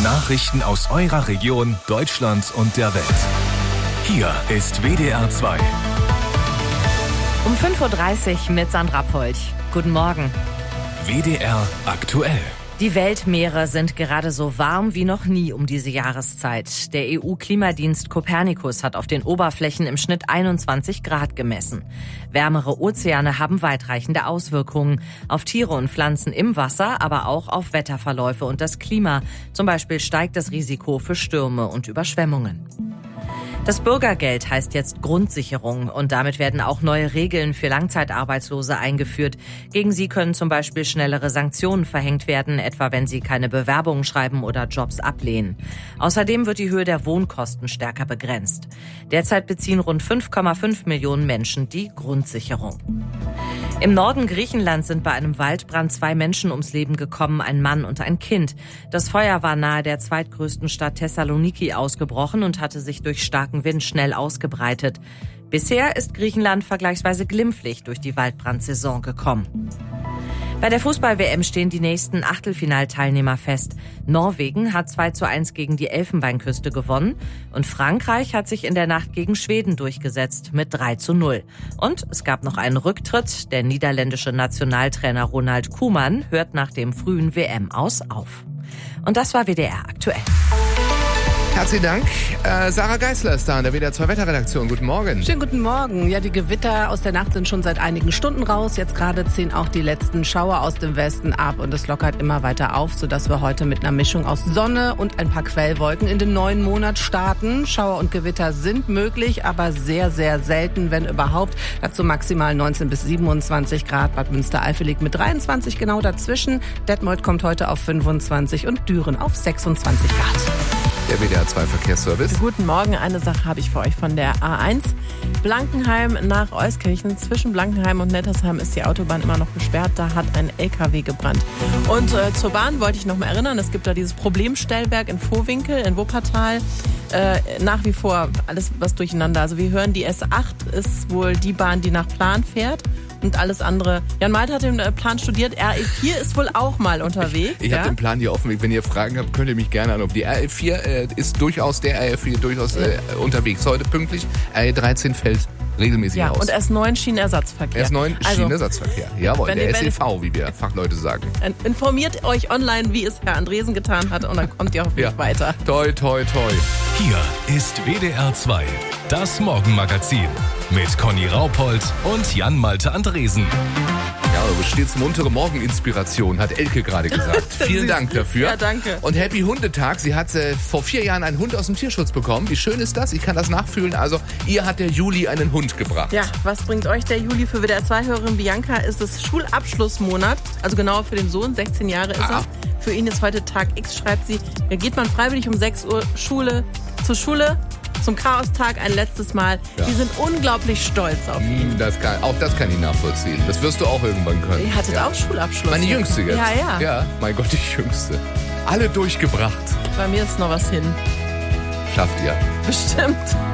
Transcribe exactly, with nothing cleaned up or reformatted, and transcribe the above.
Nachrichten aus eurer Region, Deutschland und der Welt. Hier ist W D R zwei. Um fünf Uhr dreißig mit Sandra Polch. Guten Morgen. W D R aktuell. Die Weltmeere sind gerade so warm wie noch nie um diese Jahreszeit. Der E U-Klimadienst Copernicus hat auf den Oberflächen im Schnitt einundzwanzig Grad gemessen. Wärmere Ozeane haben weitreichende Auswirkungen auf Tiere und Pflanzen im Wasser, aber auch auf Wetterverläufe und das Klima. Zum Beispiel steigt das Risiko für Stürme und Überschwemmungen. Das Bürgergeld heißt jetzt Grundsicherung und damit werden auch neue Regeln für Langzeitarbeitslose eingeführt. Gegen sie können zum Beispiel schnellere Sanktionen verhängt werden, etwa wenn sie keine Bewerbungen schreiben oder Jobs ablehnen. Außerdem wird die Höhe der Wohnkosten stärker begrenzt. Derzeit beziehen rund fünf Komma fünf Millionen Menschen die Grundsicherung. Im Norden Griechenlands sind bei einem Waldbrand zwei Menschen ums Leben gekommen, ein Mann und ein Kind. Das Feuer war nahe der zweitgrößten Stadt Thessaloniki ausgebrochen und hatte sich durch starken Wind schnell ausgebreitet. Bisher ist Griechenland vergleichsweise glimpflich durch die Waldbrandsaison gekommen. Bei der Fußball-W M stehen die nächsten Achtelfinalteilnehmer fest. Norwegen hat zwei zu eins gegen die Elfenbeinküste gewonnen und Frankreich hat sich in der Nacht gegen Schweden durchgesetzt mit drei zu null. Und es gab noch einen Rücktritt. Der niederländische Nationaltrainer Ronald Koeman hört nach dem frühen W M-Aus auf. Und das war W D R aktuell. Herzlichen Dank. Äh, Sarah Geisler ist da in der W D R zwei Wetterredaktion. Guten Morgen. Schönen guten Morgen. Ja, die Gewitter aus der Nacht sind schon seit einigen Stunden raus. Jetzt gerade ziehen auch die letzten Schauer aus dem Westen ab und es lockert immer weiter auf, sodass wir heute mit einer Mischung aus Sonne und ein paar Quellwolken in den neuen Monat starten. Schauer und Gewitter sind möglich, aber sehr, sehr selten, wenn überhaupt. Dazu maximal neunzehn bis siebenundzwanzig Grad. Bad Münstereifel liegt mit dreiundzwanzig genau dazwischen. Detmold kommt heute auf fünfundzwanzig und Düren auf sechsundzwanzig Grad. Der W D R zwei Verkehrsservice. Guten Morgen, eine Sache habe ich für euch von der A eins. Blankenheim nach Euskirchen. Zwischen Blankenheim und Nettersheim ist die Autobahn immer noch gesperrt. Da hat ein L K W gebrannt. Und äh, zur Bahn wollte ich noch mal erinnern, es gibt da dieses Problemstellwerk in Vohwinkel, in Wuppertal. Äh, nach wie vor alles was durcheinander. Also wir hören, die S acht ist wohl die Bahn, die nach Plan fährt. Und alles andere. Jan Malte hat den Plan studiert. R E vier ist wohl auch mal unterwegs. Ich, ich ja? habe den Plan hier offen. Wenn ihr Fragen habt, könnt ihr mich gerne anrufen. Die R E vier äh, ist durchaus, der R E vier durchaus äh, unterwegs. Heute pünktlich. R E dreizehn fällt regelmäßig ja, aus. Und S neun Schienenersatzverkehr. S neun also, Schienenersatzverkehr. Jawohl, der ihr, S E V, wie wir Fachleute sagen. Informiert euch online, wie es Herr Andresen getan hat und dann kommt ihr hoffentlich ja. weiter. Toi, toi, toi. Hier ist W D R zwei, das Morgenmagazin mit Conny Raupold und Jan Malte Andresen. Ja, du stets muntere Morgeninspiration, hat Elke gerade gesagt. Vielen Dank dafür. Ja, danke. Und Happy Hundetag. Sie hat äh, vor vier Jahren einen Hund aus dem Tierschutz bekommen. Wie schön ist das? Ich kann das nachfühlen. Also, ihr hat der Juli einen Hund gebracht. Ja, was bringt euch der Juli? Für W D R zwei-Hörerin Bianca ist es Schulabschlussmonat. Also genauer für den Sohn, sechzehn Jahre ist ah. er. Für ihn ist heute Tag X, schreibt sie. Da geht man freiwillig um sechs Uhr Schule zur Schule. Zum Chaostag ein letztes Mal. Ja. Die sind unglaublich stolz auf ihn. Das kann, auch das kann ich nachvollziehen. Das wirst du auch irgendwann können. Ihr hattet ja. auch Schulabschluss. Meine Jüngste jetzt. Ja, ja. Ja, mein Gott, die Jüngste. Alle durchgebracht. Bei mir ist noch was hin. Schafft ihr. Bestimmt.